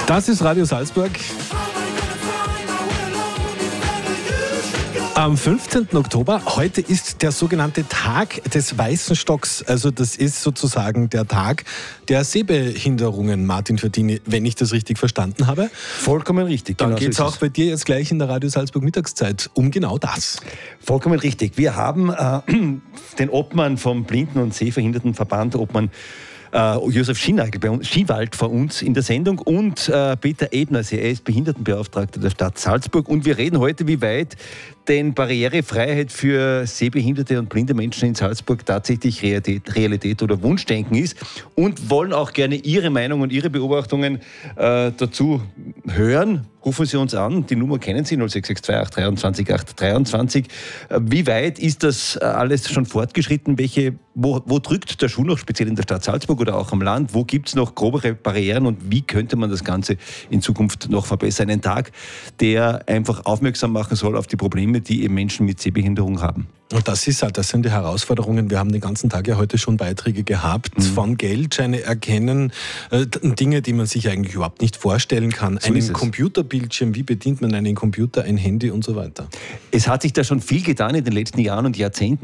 Das ist Radio Salzburg. Am 15. Oktober, heute ist der sogenannte Tag des Weißen Stocks. Also das ist sozusagen der Tag der Sehbehinderungen, Martin Verdini, wenn ich das richtig verstanden habe. Vollkommen richtig. Dann genau geht es so auch bei dir jetzt gleich in der Radio Salzburg Mittagszeit um genau das. Vollkommen richtig. Wir haben den Obmann vom Blinden- und Sehbehindertenverband, Obmann Josef Schiewald vor uns in der Sendung und Peter Ebner, er ist Behindertenbeauftragter der Stadt Salzburg. Und wir reden heute, wie weit denn Barrierefreiheit für sehbehinderte und blinde Menschen in Salzburg tatsächlich Realität oder Wunschdenken ist, und wollen auch gerne Ihre Meinung und Ihre Beobachtungen dazu hören. Rufen Sie uns an, die Nummer kennen Sie, 0662 823 823. Wie weit ist das alles schon fortgeschritten? Wo drückt der Schuh noch, speziell in der Stadt Salzburg oder auch am Land? Wo gibt es noch grobere Barrieren und wie könnte man das Ganze in Zukunft noch verbessern? Ein Tag, der einfach aufmerksam machen soll auf die Probleme, die eben Menschen mit Sehbehinderung haben. Und das sind die Herausforderungen. Wir haben den ganzen Tag ja heute schon Beiträge gehabt von Geldscheine erkennen, Dinge, die man sich eigentlich überhaupt nicht vorstellen kann. So einen Computerbildschirm, wie bedient man einen Computer, ein Handy und so weiter. Es hat sich da schon viel getan in den letzten Jahren und Jahrzehnten.